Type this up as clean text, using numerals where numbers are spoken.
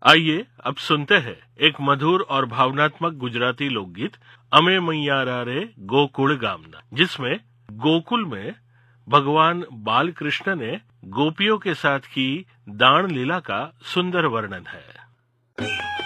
आइए अब सुनते हैं एक मधुर और भावनात्मक गुजराती लोकगीत अमे मैयारा रे गोकुल गामना, जिसमें गोकुल में भगवान बाल कृष्ण ने गोपियों के साथ की दान लीला का सुंदर वर्णन है।